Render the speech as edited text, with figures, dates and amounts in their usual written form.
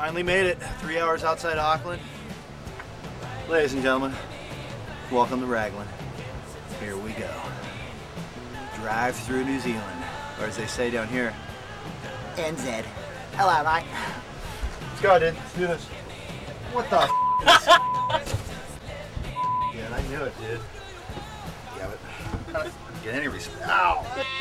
Finally made it. 3 hours outside Auckland. Ladies and gentlemen, welcome to Raglan. Here we go. Drive through New Zealand, or as they say down here, NZ. Hello, mate. Let's go, dude. Let's do this. What the Dude, I knew it, dude. Damn it. Get any respect. Ow!